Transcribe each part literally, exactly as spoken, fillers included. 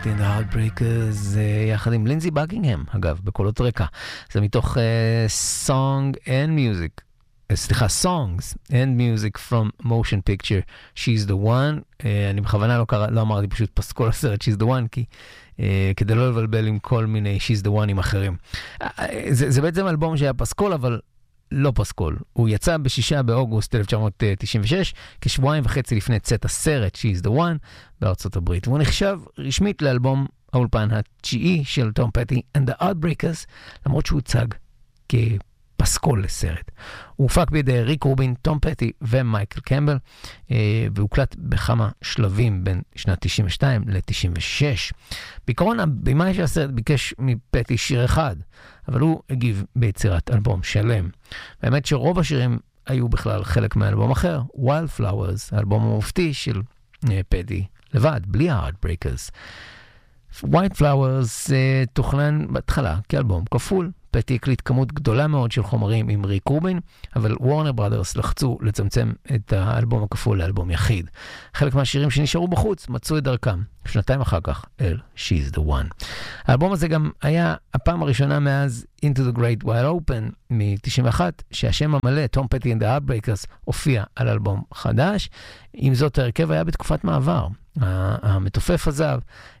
The Heartbreakers, יחד עם לינזי בקינגהם, אגב, בקולות רקע. זה מתוך uh, Song and Music, uh, סליחה, Songs and Music from Motion Picture, She's the One. Uh, אני בכוונה לא, קרא, לא אמרתי פשוט פסקול הסרט She's the One, כי uh, כדי לא לבלבל עם כל מיני She's the One עם אחרים. Uh, זה, זה בעצם אלבום שהיה פסקול, אבל לא פסקול. הוא יצא בשישה באוגוסט אלף תשע מאות תשעים ושש, כשבועיים וחצי לפני צאת הסרט She's the One בארצות הברית. והוא נחשב רשמית לאלבום האולפן התשיעי של תום פטי and the Heartbreakers, למרות שהוא הוצג כפסקול לסרט. הוא הופק בידי ריק רובין, תום פטי ומייקל קמבל, והוקלט בכמה שלבים בין שנת תשעים ושתיים ל-תשעים ושש. בעיקרון, הבמאי של הסרט ביקש מפטי שיר אחד, אבל הוא הגיב ביצירת אלבום שלם. באמת שרוב השירים היו בכלל חלק מהאלבום אחר, Wildflowers, האלבום המופתי של פטי לבד, בלי ה-Heartbreakers. Wildflowers uh, תוכנן בהתחלה כאלבום כפול. פטי הקליט כמות גדולה מאוד של חומרים עם ריק רובין, אבל וורנר ברודרס לחצו לצמצם את האלבום הכפול לאלבום יחיד. חלק מהשירים שנשארו בחוץ מצאו את דרכם, שנתיים אחר כך, אל She's the One. האלבום הזה גם היה הפעם הראשונה מאז Into the Great Wide Open מ-תשעים ואחת, שהשם המלא, תום פטי and the Heartbreakers, הופיע על אלבום חדש. עם זאת, ההרכב היה בתקופת מעבר. המתופף עזב,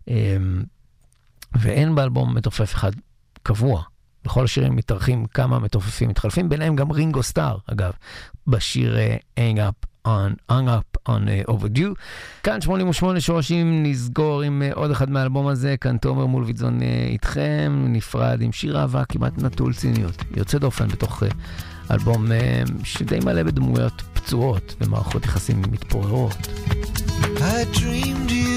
ואין באלבום מתופף אחד קבוע. בכל השירים מתארחים כמה מתופפים מתחלפים, ביניהם גם רינגו סטאר, אגב, בשיר uh, Hang Up on, Hang Up on uh, Overdue. כאן שמונים ושמונה שורשים, נסגור עם uh, עוד אחד מהאלבום הזה, כאן תומר מולביטזון uh, איתכם, נפרד עם שיר אהבה כמעט נטול ציניות, יוצא דופן בתוך uh, אלבום uh, שדי מלא בדמויות פצועות, במערכות יחסים מתפוררות. I dreamed you